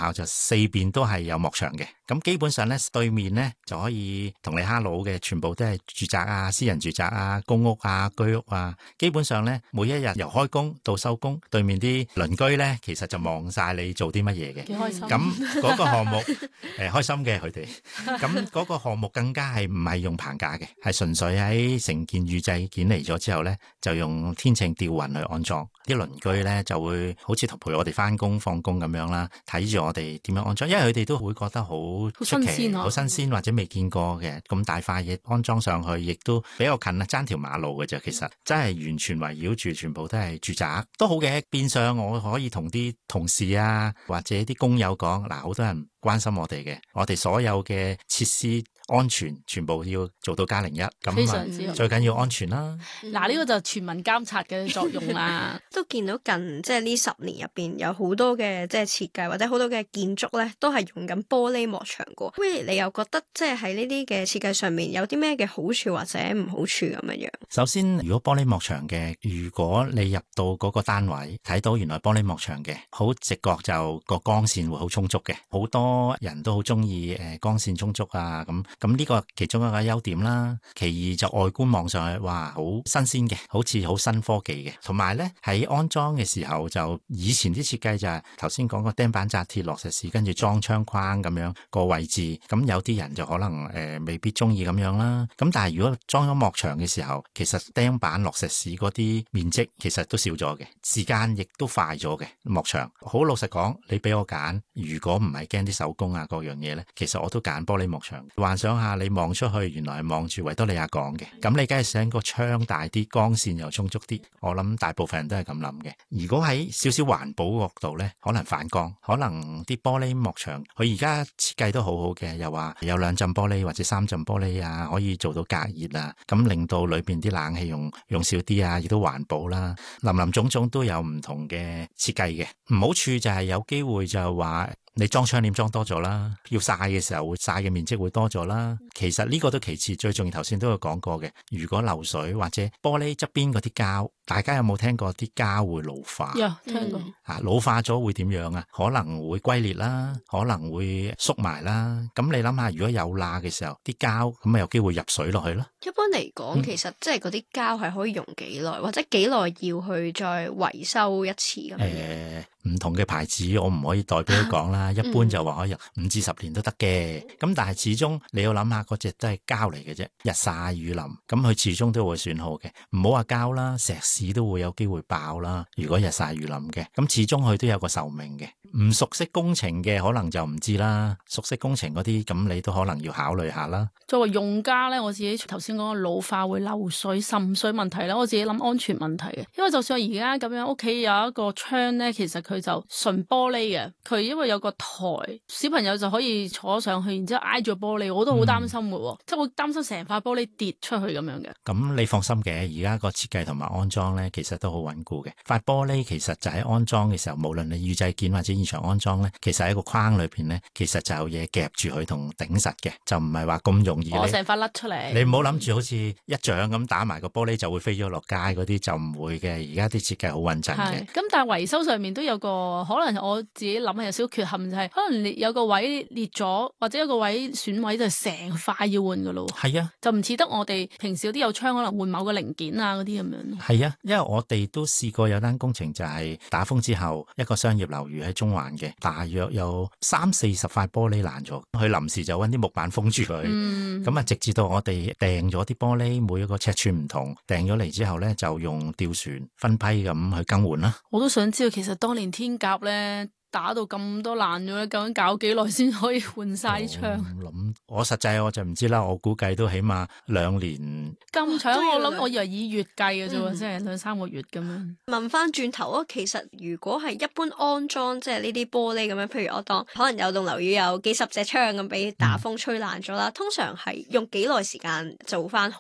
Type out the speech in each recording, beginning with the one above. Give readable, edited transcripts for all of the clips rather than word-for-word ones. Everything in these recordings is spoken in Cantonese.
校就四邊都係有幕牆嘅，咁基本上咧對面咧就可以同你哈佬嘅，全部都係住宅啊、私人住宅啊、公屋啊、居屋啊，基本上咧每一日由開工到收工，對面啲鄰居咧其實就望晒你做啲乜嘢嘅， 幾開心。 咁嗰個項目開心嘅佢哋，咁嗰個項目更加係唔係用棚架嘅，係純粹喺成件預製件嚟咗之後咧，就用天秤吊雲去安裝。啲鄰居咧就會好似陪我哋翻工放工咁樣啦，睇住我哋點樣安裝，因為佢哋都會覺得好出奇、好新鮮或者未見過嘅咁大塊嘢安裝上去，亦都比較近啊，爭條馬路嘅啫。其實真係完全圍繞住，全部都係住宅，都好嘅。變相我可以同啲同事啊或者啲工友講，嗱，好多人關心我哋嘅，我哋所有嘅設施安全全部要做到+01，咁非常之好， 最緊要安全啦。 嗱，呢個就全民監察嘅作用啦。 都見到近即係呢10年入邊有好多嘅即係設計或者好多嘅建築咧，都係用緊玻璃幕牆嘅。喂，你又覺得即係喺呢啲嘅設計上面有啲咩嘅好處或者唔好處咁樣樣？ 首先，如果玻璃幕牆嘅，如果你入到嗰個單位睇到原來玻璃幕牆嘅，好直覺就個光線會好充足嘅，好多人都好中意光線充足啊，咁呢個其中一個優點啦。其二就外觀望上去，哇，好新鮮嘅，好似好新科技嘅。同埋咧喺安裝嘅時候，就以前啲設計就係頭先講個釘板紮鐵落石屎，跟住裝窗框咁樣個位置，咁有啲人就可能未必中意咁樣啦。咁但係如果裝咗幕牆嘅時候，其實釘板落石屎嗰啲面積其實都少咗嘅，時間亦都快咗嘅。幕牆好老實講，你俾我揀，如果唔係驚啲手工啊各樣嘢咧，其實我都揀玻璃幕牆。幻想下你望出去，原來係望住維多利亞港嘅，咁你梗係想個窗大啲，光線又充足啲。我諗大部分人都係咁諗嘅。如果喺少少環保角度咧，可能反光，可能啲玻璃幕牆佢而家設計都好好嘅，又話有2浸玻璃或者3浸玻璃啊，可以做到隔熱啊，咁令到裏邊啲冷氣用少啲啊，亦都環保啦。林林總總都有唔同嘅設計嘅。唔好處就係有機會就係話你裝窗簾裝多咗啦，要曬嘅時候會曬嘅面積會多咗啦。其實呢個都其次，最重要頭先都有講過嘅。如果漏水或者玻璃側邊嗰啲膠，大家有冇聽過啲膠會老化？ 有聽過。 老化咗會點樣啊？可能會龜裂啦，可能會縮埋啦。咁你諗下，如果有罅嘅時候，啲膠咁咪有機會入水落去咯。 一般嚟講，其實即係嗰啲膠係可以用幾耐，或者幾耐要去再維修一次咁樣？ 唔同嘅牌子我唔可以代表佢講啦，一般就話可以5至10年都得嘅。咁但係始終你要諗下，嗰隻都係膠嚟嘅啫，日曬雨淋，咁佢始終都會損耗嘅。唔好話膠啦，石屎都會有機會爆啦。如果日曬雨淋嘅，咁始終佢都有個壽命嘅。唔熟悉工程嘅可能就唔知啦，熟悉工程嗰啲咁你都可能要考慮下啦。 作為用家咧，我自己頭先講老化會漏水滲水問題咧，我自己諗安全問題嘅。因為就算而家咁樣屋企有一個窗咧，其實佢就純玻璃嘅，佢因為有個台，小朋友就可以坐上去，然之後挨住玻璃，我都好擔心嘅，即係會擔心成塊玻璃跌出去咁樣嘅。 咁你放心嘅，而家個設計同埋安裝咧，其實都好穩固嘅。塊玻璃其實就喺安裝嘅時候，無論你預製件或者現場安裝咧，其實喺個框裏邊咧，其實就有嘢夾住佢同頂實嘅，就唔係話咁容易。 我成塊甩出嚟， 你唔好諗住好似一掌咁打埋個玻璃就會飛咗落街嗰啲就唔會嘅。而家啲設計好穩陣嘅。 咁但係維修上面都有個可能，我自己諗係有少少缺陷，就係可能有個位裂咗，或者有個位損位就成塊要換噶咯。 係啊， 就唔似得我哋平時有啲有窗可能換某個零件啊嗰啲咁樣。 係啊，因為我哋都試過有單工程就係打風之後，一個商業樓宇喺中環嘅，大約有30-40塊玻璃爛咗，佢臨時就揾啲木板封住佢。咁直至到我哋訂咗啲玻璃，每一個尺寸唔同，訂咗嚟之後呢，就用吊船分批咁去更換啦。 我都想知道，其實當年天鴿呢打到咁多爛咗咧，究竟搞幾耐先可以換晒啲窗？ 我實際我就唔知啦，我估計都起碼2年。 咁長，我以為以月計嘅啫，即係2-3個月咁樣。 問翻轉頭啊，其實如果係一般安裝即係呢啲玻璃咁樣，譬如我當可能有棟樓宇有幾十隻窗咁俾打風吹爛咗啦，通常係用幾耐時間做翻好？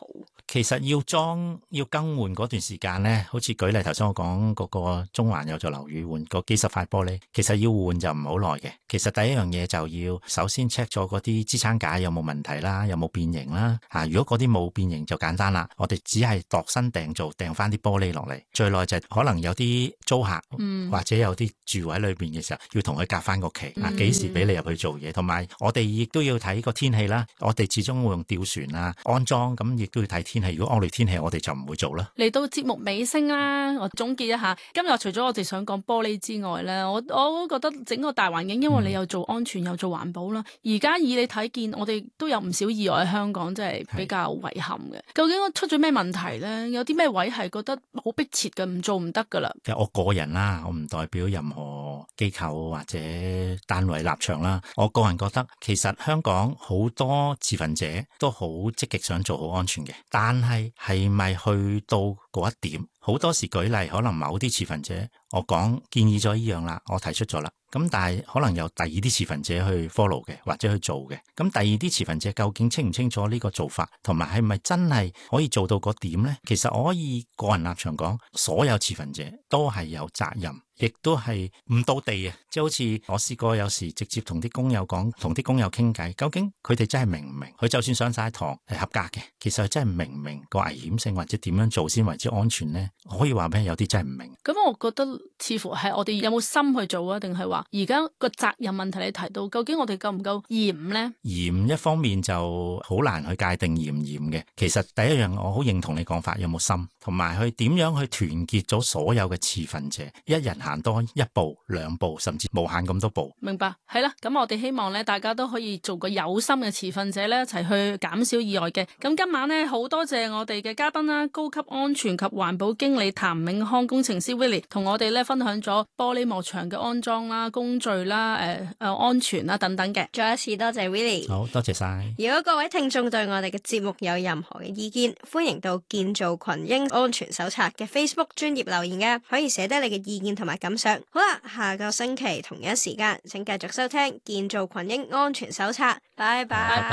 其實要裝要更換嗰段時間咧，好似舉例頭先我講嗰個中環有座樓宇換個幾十塊玻璃，其實要換就唔好耐嘅。其實第一樣嘢就要首先 check 咗嗰啲支撐架有冇問題啦，有冇變形啦。如果嗰啲冇變形就簡單啦，我哋只係度身訂造訂翻啲玻璃落嚟。最耐就可能有啲租客、或者有啲住喺裏邊嘅時候，要同佢夾翻個期幾時俾你入去做嘢。同埋我哋亦都要睇個天氣啦，我哋始終會用吊船啊安裝，咁亦都要睇天氣。如果惡劣天氣，我哋就唔會做啦。嚟到節目尾聲啦，我總結一下，今日除咗我哋想講玻璃之外咧，我都覺得整個大環境，因為你又做安全又做環保啦。而家以你睇見，我哋都有唔少意外喺香港，真係比較遺憾嘅。究竟我出咗咩問題咧？有啲咩位係覺得好迫切嘅，唔做唔得噶啦？其實我個人啦，我唔代表任何機構或者單位立場啦。我個人覺得，其實香港好多持份者都好積極想做好安全嘅，但係咪去到嗰一點？好多時舉例，可能某啲持份者，我講建議咗呢樣啦，我提出咗啦，咁但係可能有第二啲持份者去 follow 嘅，或者去做嘅。咁第二啲持份者究竟清唔清楚呢個做法，同埋係咪真係可以做到嗰點呢？其實我可以個人立場講，所有持份者都係有責任，亦都係唔到地啊！即係好似我試過有時直接同啲工友講，同啲工友傾偈，究竟佢哋真係明唔明？佢就算上晒堂係合格嘅，其實佢真係明唔明個危險性，或者點樣做先為之安全呢？可以話俾你有啲真係唔明。 咁我覺得似乎係我哋有冇心去做啊？定係話而家個責任問題你提到，究竟我哋夠唔夠嚴呢？ 嚴一方面就好難去界定嚴唔嚴嘅。其實第一樣我好認同你講法，有冇心，同埋去點樣去團結咗所有嘅持份者，一人行多一步、兩步，甚至無限咁多步。 明白，係啦。咁我哋希望咧，大家都可以做個有心嘅持份者咧，一齊去減少意外嘅。咁今晚咧，好多謝我哋嘅嘉賓啦，高級安全及環保經理譚永康工程師 Willie 同我哋咧分享咗玻璃幕牆嘅安裝啦、工序啦、安全啦等等嘅。 再一次多謝 Willie。 好多謝晒。 如果各位聽眾對我哋嘅節目有任何嘅意見，歡迎到建造群英安全手冊嘅 Facebook 專頁留言嘅，可以寫低你嘅意見同埋感想。好啦，下個星期同一時間，請繼續收聽建造群英安全手冊。拜拜。